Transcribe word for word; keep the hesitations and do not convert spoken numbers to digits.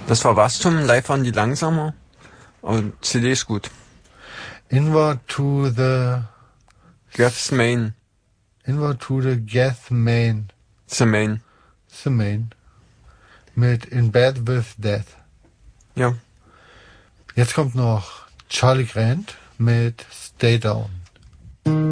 Das war Wachstum, live waren die langsamer, aber C D ist gut. Inward to the... Gath's Main. Inward to the Gath Main. The Main. The Main. Mit In Bed with Death. Ja. Jetzt kommt noch Charlie Grant mit Stay Down.